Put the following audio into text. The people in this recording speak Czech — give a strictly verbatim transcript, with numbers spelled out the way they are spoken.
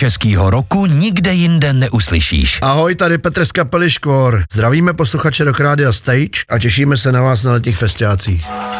českýho roku nikde jinde neuslyšíš. Ahoj, tady Petr z kapely Škvor. Zdravíme posluchače Rock Rádia Stage a těšíme se na vás na letních festiácích.